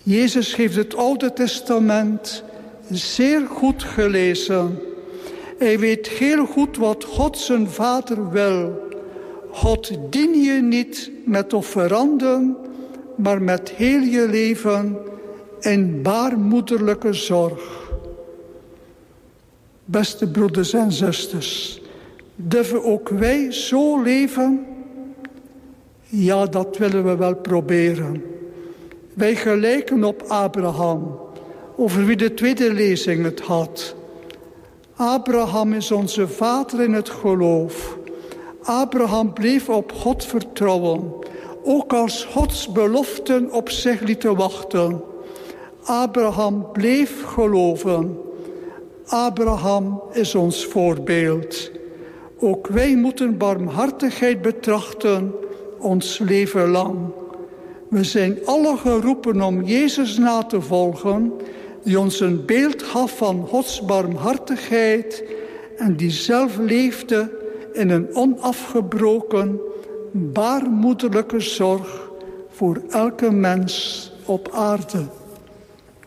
Jezus heeft het Oude Testament zeer goed gelezen. Hij weet heel goed wat God zijn Vader wil. God dien je niet met offeranden, maar met heel je leven in baarmoederlijke zorg. Beste broeders en zusters, durven ook wij zo leven? Ja, dat willen we wel proberen. Wij gelijken op Abraham, over wie de tweede lezing het had. Abraham is onze vader in het geloof. Abraham bleef op God vertrouwen, ook als Gods beloften op zich lieten wachten. Abraham bleef geloven. Abraham is ons voorbeeld. Ook wij moeten barmhartigheid betrachten ons leven lang. We zijn alle geroepen om Jezus na te volgen, die ons een beeld gaf van Gods barmhartigheid en die zelf leefde in een onafgebroken, baarmoederlijke zorg voor elke mens op aarde.